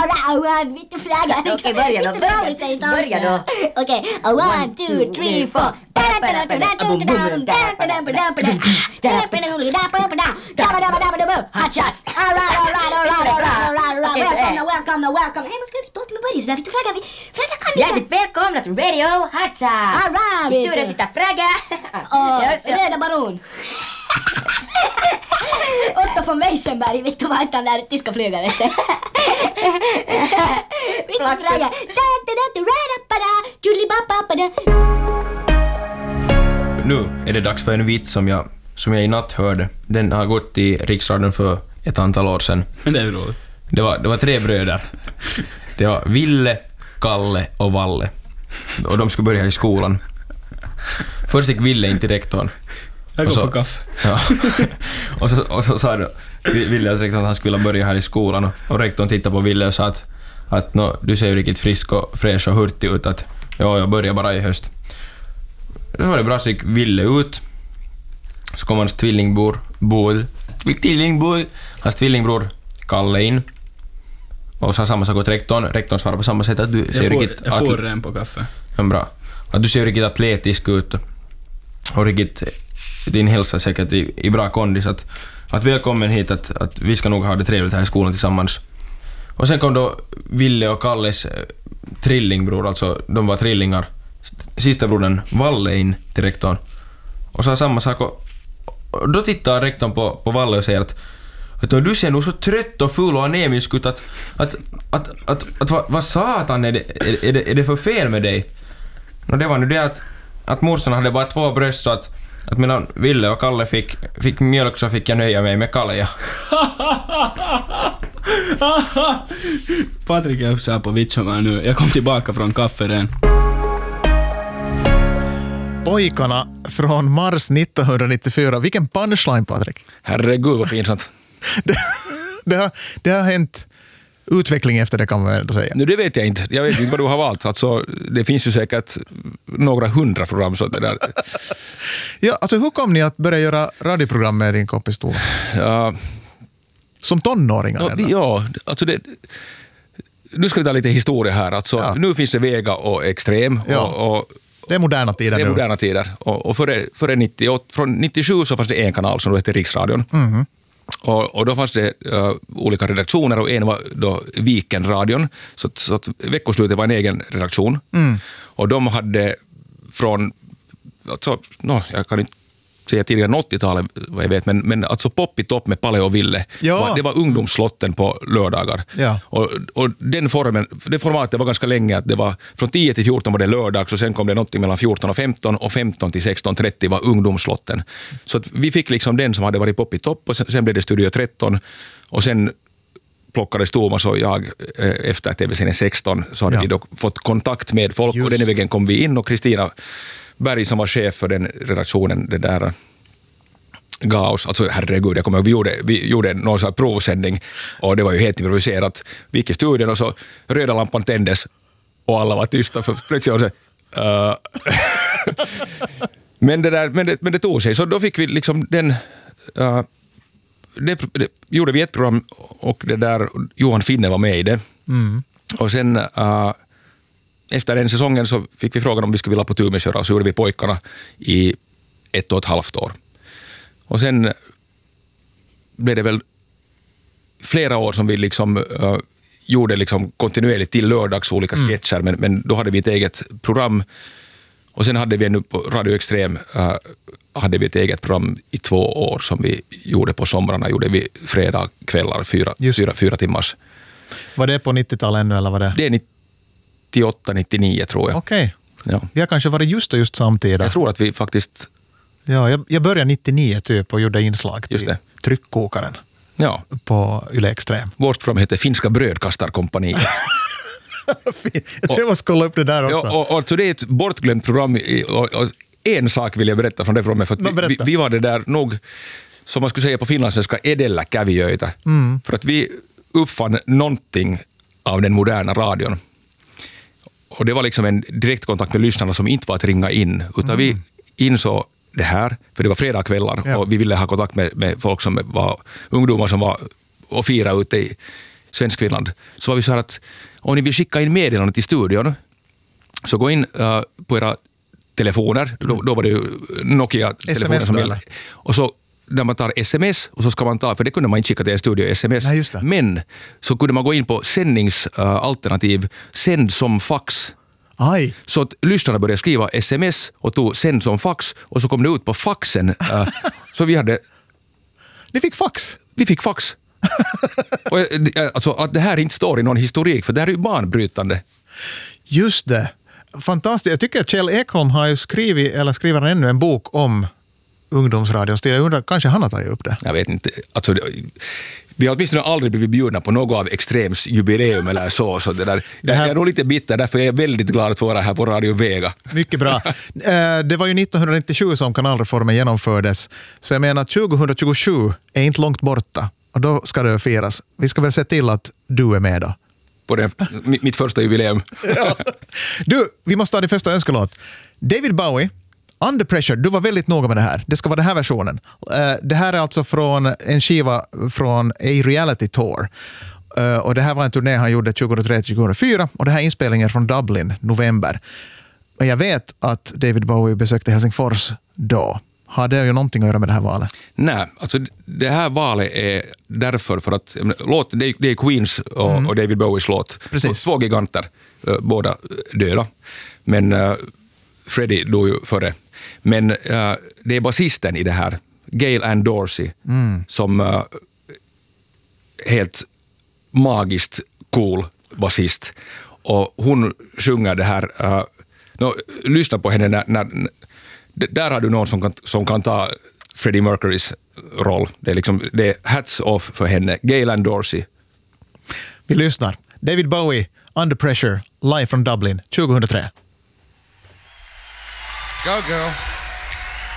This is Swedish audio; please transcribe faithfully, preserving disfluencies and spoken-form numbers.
One, vitt och flagga. Okej, börja då. Börja då. Okej, one, two, three, four. Hot shots. All right, all right, all right, all right, all right, all right. Welcome, welcome, welcome. Hej, man ska vi låta mig börja sådär. Vitt och flagga. Flagga kan Hjärtligt välkomna till Radio Hot Shots. All right. I studion sitter Flagga. Och Röda Baron. Otto von Weissenberg, vet du vad heter han där tyska flygare? Flagga. Nu är det dags för en vits som jag, som jag i natt hörde. Den har gått i Riksradion för ett antal år sedan. Men det är roligt. Det var, det var tre bröder. Det var Ville, Kalle och Valle. Och de skulle börja i skolan. Först gick Ville in till rektorn. Jag går på kaffe. Ja. och, så, och så sa då Ville att rektorn att han skulle börja här i skolan. Och, och rektorn tittade på Ville och sa att, att no, du ser ju riktigt frisk och fräsch och hurtig ut. Att ja, jag börjar bara i höst. Så var det bra, så gick Ville ut. Så kom hans tvillingbror Boel. Tvillingbror. Hans tvillingbror Kalle in. Och sa samma sak åt rektorn. Rektorn svarade på samma sätt att du ser jag får, riktigt... Jag får ren på kaffe. Ja, bra. Att du ser riktigt atletisk ut. Och riktigt... Din hälsa är säkert i, i bra kondis. Att, att välkommen hit, att, att vi ska nog ha det trevligt här i skolan tillsammans. Och sen kom då Ville och Kalles eh, trillingbror, alltså de var trillingar. Sista brodern Valle in till rektorn och sa samma sak. Och, och då tittar rektorn på, på Valle och säger att, att du ser nog så trött och full och anemisk ut att, att, att, att, att, att vad, vad satan är det, är, är, det, är det för fel med dig? Och det var nu det att, att morsan hade bara två bröst, så att Att medan Ville och Kalle fick, fick mjölk så fick jag nöja mig med Kalle. Patrik är så här på vitsommar nu. Jag kom tillbaka från kafferen. Pojkarna från Mars nittonhundranittiofyra. Vilken punchline, Patrik. Herregud, vad pinsamt. det, det, har, det har hänt utveckling efter det, kan man ändå säga. Nu, det vet jag inte. Jag vet inte vad du har valt. Alltså, det finns ju säkert några hundra program så det där. Ja, alltså hur kom ni att börja göra radioprogram med din kompis Tova? Ja, som tonåringar? Ja, ja, alltså det... Nu ska vi ta lite historia här. Alltså, ja. Nu finns det Vega och Extrem. Ja. Och, och, det är moderna tider det är nu. moderna tider. Och, och före, före nittioåtta, från nittiosju så fanns det en kanal som då hette Riksradion. Mm. Och, och då fanns det uh, olika redaktioner, och en var då Vikenradion. Så, så att veckoslutet var en egen redaktion. Mm. Och de hade från, alltså, no, jag kan inte säga tidigare åttiotalet vad jag vet, men, men alltså Pop i topp med Palle och Ville. Ja. Var, det var ungdomslotten på lördagar. Ja. Och, och den formen, det formatet var ganska länge, att det var från tio till fjorton var det lördag, så sen kom det något mellan fjorton och femton, och femton till sexton trettio var ungdomslotten. Så att vi fick liksom den som hade varit Pop i topp, och sen, sen blev det Studio tretton, och sen plockades Thomas och jag eh, efter T V-serien sexton, så hade Ja. vi då fått kontakt med folk. Just. Och den vägen kom vi in, och Kristina Berg som var chef för den redaktionen, det där gav oss, alltså herregud, jag kommer ihåg, vi gjorde, vi gjorde någon sån här provsändning, och det var ju helt improviserat. Vi gick i studion och så röda lampan tändes och alla var tysta, för plötsligt var det uh. men, det där, men, det, men det tog sig, så då fick vi liksom den uh, det, det gjorde vi ett program, och det där Johan Finne var med i det. Mm. Och sen uh, efter den säsongen så fick vi frågan om vi skulle vilja på tur med köra, och så gjorde vi Pojkarna i ett och ett halvt år. Och sen blev det väl flera år som vi liksom uh, gjorde liksom kontinuerligt till lördags olika mm. sketcher, men, men då hade vi ett eget program. Och sen hade vi nu på Radio Extrem uh, hade vi ett eget program i två år som vi gjorde på somrarna. Gjorde vi fredag kvällar, fyra, fyra, fyra timmars. Var det på nittiotalet ännu, eller var det? Det är nittioåtta nittionio tror jag. Okej. Okay. Ja. Vi har kanske varit just och just samtidigt. Jag tror att vi faktiskt... Ja, jag, jag började nittionio typ och gjorde inslag Just till det. Tryckkokaren Ja. på Yle Extrem. Vårt program heter Finska brödkastarkompaniet. Jag tror jag måste kolla upp det där också. Ja, och, och, så det är ett bortglömt program, och, och en sak vill jag berätta från det programmet, för att no, vi, vi var det där nog, som man skulle säga på finlandssvenska, edellä kävijöitä. Mm. För att vi uppfann någonting av den moderna radion. Och det var liksom en direktkontakt med lyssnarna som inte var att ringa in, utan mm. vi insåg det här, för det var fredagskvällar, ja. Och vi ville ha kontakt med, med folk som var ungdomar som var och fira ute i Svensk Finland, så var vi så här att om ni vill skicka in meddelande till studion, så gå in uh, på era telefoner, då, då var det ju Nokia-telefoner som gällde. Och så när man tar sms, och så ska man ta, för det kunde man inte skicka till en studio sms, Nej, just det. men så kunde man gå in på sändningsalternativ, uh, sänd som fax. Aj. Så att lyssnarna började skriva sms och tog sänd som fax, och så kom det ut på faxen. Uh, så vi hade... Ni fick fax? Vi fick fax. Och, alltså, att det här inte står i någon historik, för det här är ju banbrytande. Just det. Fantastiskt. Jag tycker att Kjell Ekholm har ju skrivit, eller skriver ännu en bok om ungdomsradion. Jag undrar, kanske han har tagit upp det? Jag vet inte. Alltså, vi har åtminstone aldrig blivit bjudna på något av Extrems jubileum eller så. så det där, det här... Jag är nog lite bitter, därför är jag väldigt glad att vara här på Radio Vega. Mycket bra. Det var ju nittonhundranittiosju som kanalreformen genomfördes. Så jag menar, tjugohundratjugosju är inte långt borta. Och då ska det firas. Vi ska väl se till att du är med då. På den, mitt första jubileum. Ja. Du, vi måste ha din första önskelåt. David Bowie, Under Pressure. Du var väldigt noga med det här. Det ska vara den här versionen. Det här är alltså från en skiva från A Reality Tour. Och det här var en turné han gjorde tjugohundratre till tjugohundrafyra. Och det här inspelningen är från Dublin, november. Och jag vet att David Bowie besökte Helsingfors då. Har det ju någonting att göra med det här valet? Nej, alltså det här valet är därför för att låten, det är, det är Queens och, mm. och David Bowies låt. Precis. Två giganter, båda döda. Men uh, Freddie dog ju före. Men uh, det är basisten i det här, Gail Ann Dorsey, mm. som uh, helt magiskt cool basist. Och hon sjunger det här, uh, no, lyssna på henne när, när där har du någon som kan, som kan ta Freddie Mercurys roll. Det är, liksom, det är hats off för henne. Gail Ann Dorsey. Vi lyssnar. David Bowie, Under Pressure, live från Dublin, tjugohundratre. Go girl.